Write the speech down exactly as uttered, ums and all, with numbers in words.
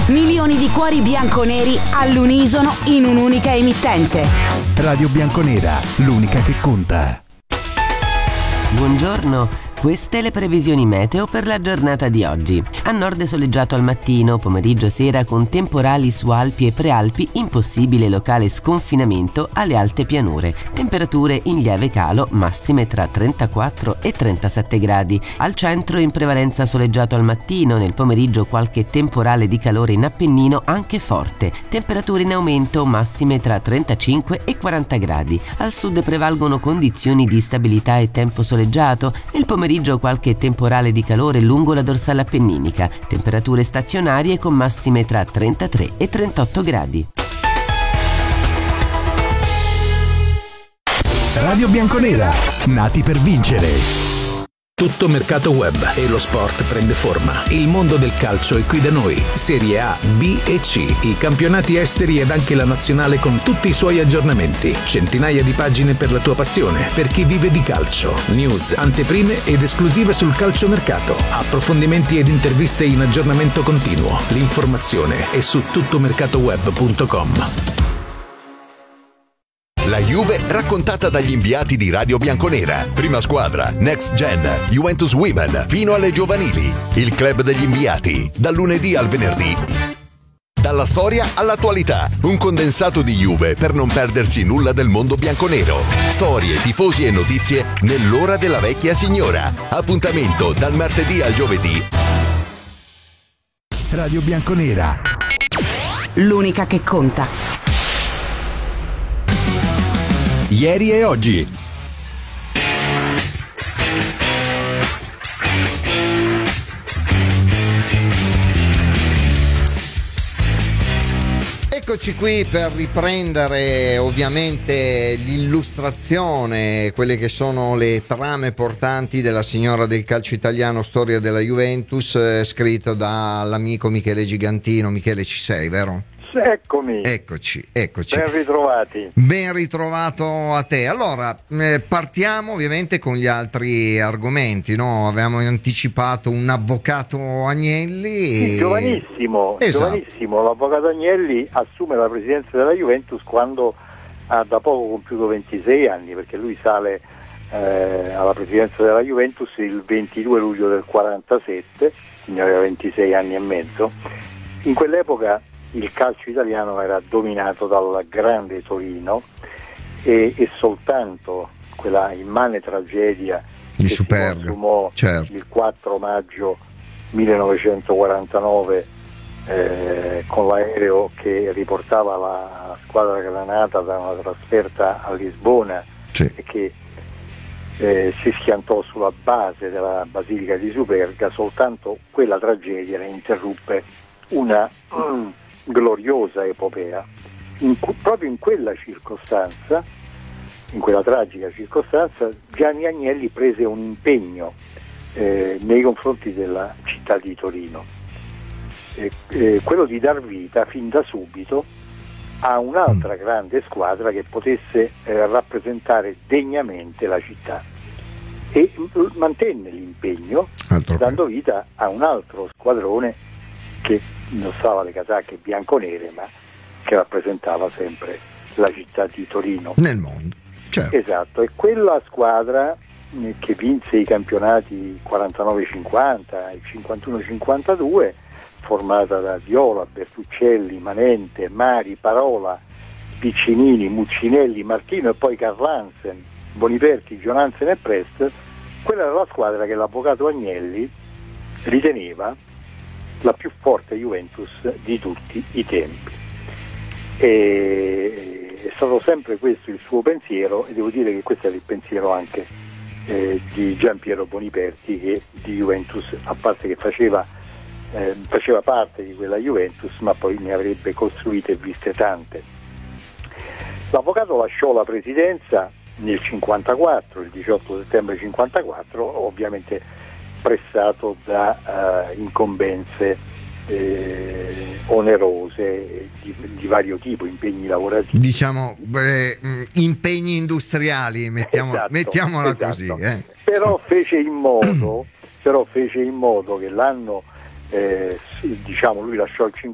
Milioni di cuori bianconeri all'unisono in un'unica emittente. Radio Bianconera, l'unica che conta. Buongiorno. Queste le previsioni meteo per la giornata di oggi. A nord soleggiato al mattino, pomeriggio e sera con temporali su Alpi e Prealpi, impossibile locale sconfinamento alle alte pianure. Temperature in lieve calo, massime tra trentaquattro e trentasette gradi. Al centro in prevalenza soleggiato al mattino, nel pomeriggio qualche temporale di calore in Appennino anche forte. Temperature in aumento, massime tra trentacinque e quaranta gradi. Al sud prevalgono condizioni di stabilità e tempo soleggiato. Nel pomeriggio qualche temporale di calore lungo la dorsale appenninica, temperature stazionarie con massime tra trentatré e trentotto gradi. Radio Bianconera, nati per vincere. Tutto mercato web e lo sport prende forma. Il mondo del calcio è qui da noi. Serie A, B e C, i campionati esteri ed anche la nazionale con tutti i suoi aggiornamenti. Centinaia di pagine per la tua passione, per chi vive di calcio. News, anteprime ed esclusive sul calciomercato. Approfondimenti ed interviste in aggiornamento continuo. L'informazione è su tuttomercatoweb punto com. La Juve raccontata dagli inviati di Radio Bianconera. Prima squadra, Next Gen, Juventus Women, fino alle giovanili. Il club degli inviati, dal lunedì al venerdì. Dalla storia all'attualità, un condensato di Juve per non perdersi nulla del mondo bianconero. Storie, tifosi e notizie nell'ora della vecchia signora. Appuntamento dal martedì al giovedì. Radio Bianconera, l'unica che conta. Ieri e oggi. Eccoci qui per riprendere ovviamente l'illustrazione, quelle che sono le trame portanti della Signora del calcio italiano, storia della Juventus, eh, scritto dall'amico Michele Gigantino. Michele, ci sei, vero? Eccomi. Eccoci, eccoci. Ben ritrovati. Ben ritrovato a te. Allora, eh, partiamo ovviamente con gli altri argomenti, no? Avevamo anticipato un avvocato Agnelli. Sì, giovanissimo, esatto. giovanissimo. L'avvocato Agnelli assume la presidenza della Juventus quando ha da poco compiuto ventisei anni, perché lui sale eh, alla presidenza della Juventus il ventidue luglio del quarantasette, quindi aveva ventisei anni e mezzo. In quell'epoca il calcio italiano era dominato dal grande Torino e, e soltanto quella immane tragedia di che Superga, si consumò certo. il quattro maggio millenovecentoquarantanove eh, con l'aereo che riportava la squadra granata da una trasferta a Lisbona, sì. e che eh, si schiantò sulla base della Basilica di Superga, soltanto quella tragedia ne interruppe una mm, gloriosa epopea. In, proprio in quella circostanza, in quella tragica circostanza, Gianni Agnelli prese un impegno eh, nei confronti della città di Torino, eh, eh, quello di dar vita fin da subito a un'altra grande squadra che potesse eh, rappresentare degnamente la città, e m- mantenne l'impegno Altro dando vita a un altro squadrone che indossava le casacche bianconere, ma che rappresentava sempre la città di Torino nel mondo, certo. Esatto, e quella squadra eh, che vinse i campionati quarantanove cinquanta e cinquantuno cinquantadue, formata da Viola, Bertuccelli, Manente, Mari, Parola, Piccinini, Muccinelli, Martino e poi Carlansen, Boniperti, Gionansen e Prest, quella era la squadra che l'avvocato Agnelli riteneva la più forte Juventus di tutti i tempi. E è stato sempre questo il suo pensiero, e devo dire che questo era il pensiero anche eh, di Giampiero Boniperti, che di Juventus, a parte che faceva, eh, faceva parte di quella Juventus, ma poi ne avrebbe costruite e viste tante. L'avvocato lasciò la presidenza nel cinquantaquattro, il diciotto settembre cinquantaquattro, ovviamente pressato da uh, incombenze eh, onerose di, di vario tipo, impegni lavorativi. Diciamo eh, impegni industriali, mettiamo, esatto, mettiamola esatto. così. Eh. Però fece in modo, però fece in modo che l'anno, eh, diciamo, lui lasciò il